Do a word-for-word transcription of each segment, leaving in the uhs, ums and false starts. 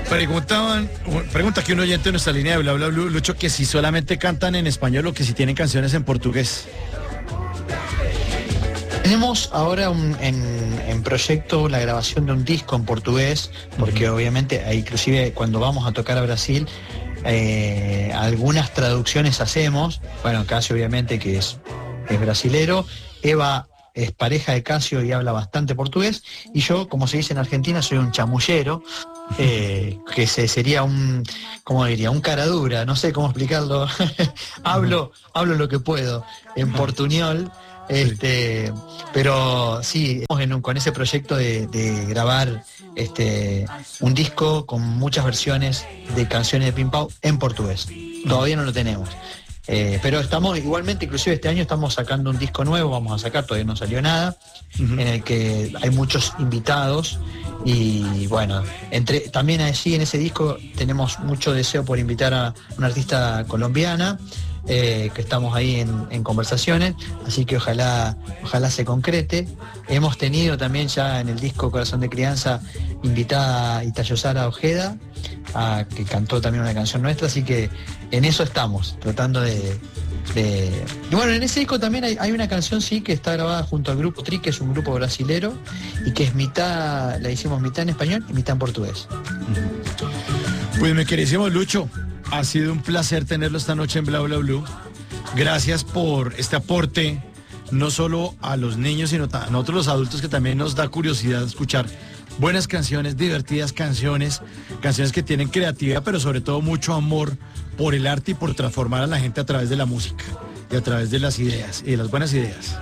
Preguntaban, pregunta que un oyente en nuestra línea de Bla Bla Blue, Lucho, que si solamente cantan en español o que si tienen canciones en portugués. Tenemos ahora un, en, en proyecto la grabación de un disco en portugués, porque uh-huh. obviamente, inclusive cuando vamos a tocar a Brasil, eh, algunas traducciones hacemos. Bueno, Casio obviamente que es, es brasilero, Eva es pareja de Casio y habla bastante portugués, y yo, como se dice en Argentina, soy un chamullero, eh, que se, sería un, ¿cómo diría? Un cara dura, no sé cómo explicarlo. hablo, hablo lo que puedo en portuñol. Este, pero sí, estamos en un, con ese proyecto de, de grabar este, un disco con muchas versiones de canciones de Pimpao en portugués. Todavía no lo tenemos. Eh, pero estamos igualmente, inclusive este año estamos sacando un disco nuevo, vamos a sacar, todavía no salió nada, uh-huh. en el que hay muchos invitados y bueno, entre, también allí en ese disco tenemos mucho deseo por invitar a una artista colombiana, eh, que estamos ahí en, en conversaciones, así que ojalá, ojalá se concrete. Hemos tenido también ya en el disco Corazón de Crianza invitada a Itayosara Ojeda, a, que cantó también una canción nuestra, así que en eso estamos, tratando de... de... Y bueno, en ese disco también hay, hay una canción, sí, que está grabada junto al grupo Tri, que es un grupo brasilero, y que es mitad, la hicimos mitad en español y mitad en portugués. Pues mi queridísimo Lucho, ha sido un placer tenerlo esta noche en Bla Bla Blue. Gracias por este aporte, no solo a los niños, sino a nosotros los adultos, que también nos da curiosidad escuchar buenas canciones, divertidas canciones, canciones que tienen creatividad, pero sobre todo mucho amor por el arte y por transformar a la gente a través de la música y a través de las ideas y de las buenas ideas.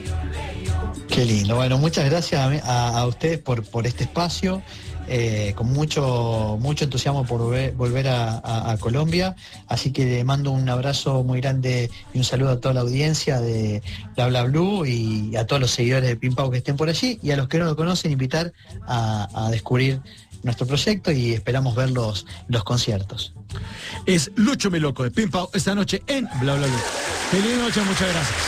Qué lindo. Bueno, muchas gracias a, a, a ustedes por, por este espacio. Eh, con mucho mucho entusiasmo por volver, volver a, a, a Colombia, así que le mando un abrazo muy grande y un saludo a toda la audiencia de Bla Bla Blue y a todos los seguidores de Pimpao que estén por allí, y a los que no lo conocen, invitar a, a descubrir nuestro proyecto y esperamos ver los, los conciertos. Es Lucho Mi Loco de Pimpao esta noche en Bla Bla Blue. Feliz noche, muchas gracias.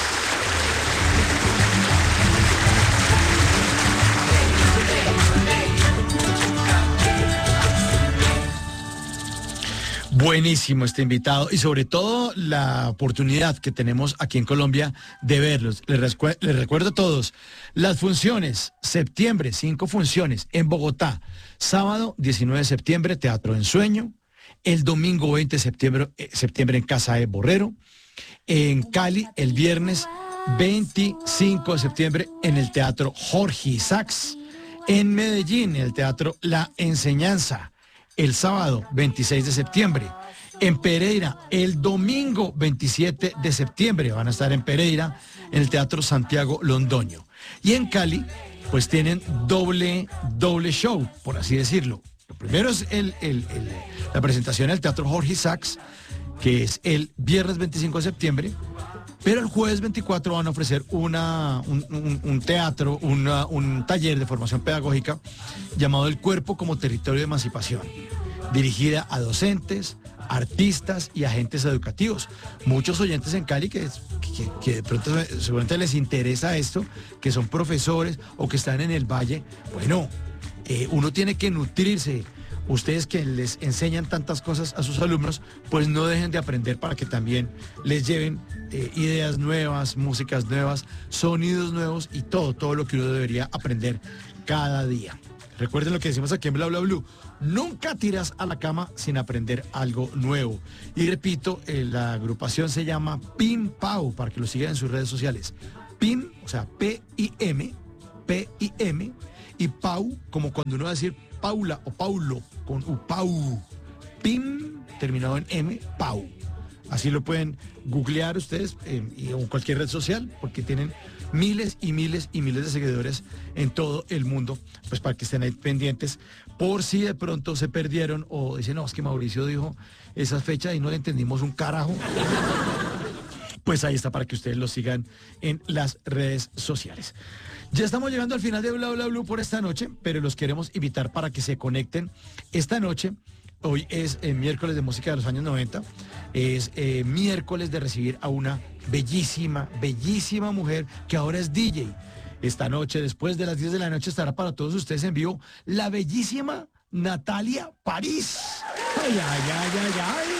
Buenísimo este invitado y sobre todo la oportunidad que tenemos aquí en Colombia de verlos. Les, recu- les recuerdo a todos las funciones: septiembre, cinco funciones en Bogotá, sábado diecinueve de septiembre, Teatro Ensueño, el domingo veinte de septiembre, eh, septiembre en Casa de Borrero, en Cali el viernes veinticinco de septiembre en el Teatro Jorge Isaacs, en Medellín en el Teatro La Enseñanza, el sábado veintiséis de septiembre, en Pereira, el domingo veintisiete de septiembre, van a estar en Pereira, en el Teatro Santiago Londoño. Y en Cali, pues tienen doble, doble show, por así decirlo. Lo primero es el, el, el, la presentación en el Teatro Jorge Isaacs, que es el viernes veinticinco de septiembre, pero el jueves veinticuatro van a ofrecer una, un, un, un teatro, una, un taller de formación pedagógica llamado El Cuerpo como Territorio de Emancipación, dirigida a docentes, artistas y agentes educativos. Muchos oyentes en Cali que, que, que de pronto seguramente les interesa esto, que son profesores o que están en el valle. Bueno, eh, uno tiene que nutrirse. Ustedes que les enseñan tantas cosas a sus alumnos, pues no dejen de aprender para que también les lleven eh, ideas nuevas, músicas nuevas, sonidos nuevos y todo, todo lo que uno debería aprender cada día. Recuerden lo que decimos aquí en Bla Bla Blue: nunca tiras a la cama sin aprender algo nuevo. Y repito, eh, la agrupación se llama Pimpao, para que lo sigan en sus redes sociales. Pim, o sea, P I M, P I M, y Pau, como cuando uno va a decir Paula o Paulo, con Upau. Pim, terminado en M, Pau. Así lo pueden googlear ustedes eh, y en cualquier red social, porque tienen miles y miles y miles de seguidores en todo el mundo, pues para que estén ahí pendientes, por si de pronto se perdieron o dicen, no, es que Mauricio dijo esa fecha y no le entendimos un carajo. Pues ahí está para que ustedes lo sigan en las redes sociales. Ya estamos llegando al final de Bla Bla Blue por esta noche, pero los queremos invitar para que se conecten esta noche. Hoy es eh, miércoles de música de los años noventa, es eh, miércoles de recibir a una bellísima, bellísima mujer que ahora es D J. Esta noche, después de las diez de la noche, estará para todos ustedes en vivo la bellísima Natalia París. Ay, ay, ay, ay, ay.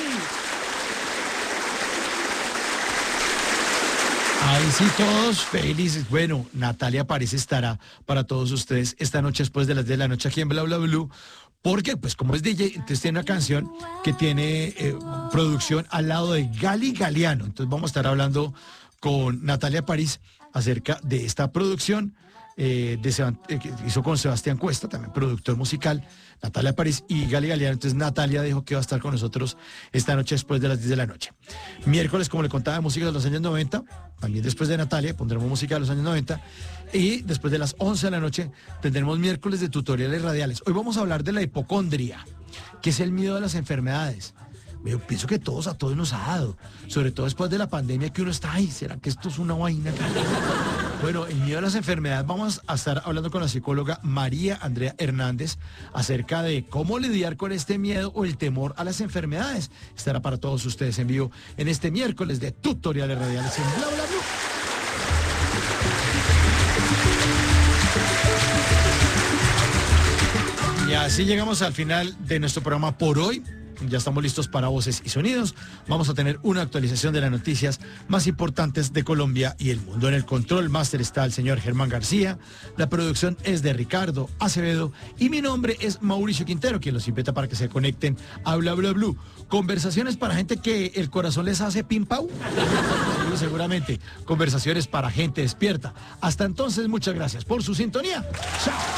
Ahí sí, todos felices. Bueno, Natalia París estará para todos ustedes esta noche después de las diez de la noche aquí en Bla Bla Blue. Porque, pues, como es D J, entonces tiene una canción que tiene eh, producción al lado de Gali Galeano. Entonces vamos a estar hablando con Natalia París acerca de esta producción eh, de Seb- eh, que hizo con Sebastián Cuesta, también productor musical, Natalia París y Gali Galeano. Entonces Natalia dijo que va a estar con nosotros esta noche después de las diez de la noche. Miércoles, como le contaba, de música de los años noventa, también después de Natalia pondremos música de los años noventa. Y después de las once de la noche tendremos miércoles de tutoriales radiales. Hoy vamos a hablar de la hipocondria, que es el miedo a las enfermedades. Yo pienso que todos a todos nos ha dado, sobre todo después de la pandemia, que uno está ahí, ¿será que esto es una vaina? Bueno, el miedo a las enfermedades, vamos a estar hablando con la psicóloga María Andrea Hernández acerca de cómo lidiar con este miedo o el temor a las enfermedades. Estará para todos ustedes en vivo en este miércoles de tutoriales radiales en Bla Bla Blue. Y así llegamos al final de nuestro programa por hoy. Ya estamos listos para voces y sonidos. Vamos a tener una actualización de las noticias más importantes de Colombia y el mundo. En el control máster está el señor Germán García. La producción es de Ricardo Acevedo. Y mi nombre es Mauricio Quintero, quien los invita para que se conecten a Bla Bla Blue. Conversaciones para gente que el corazón les hace pim pau. Sí, seguramente. Conversaciones para gente despierta. Hasta entonces, muchas gracias por su sintonía. Chao.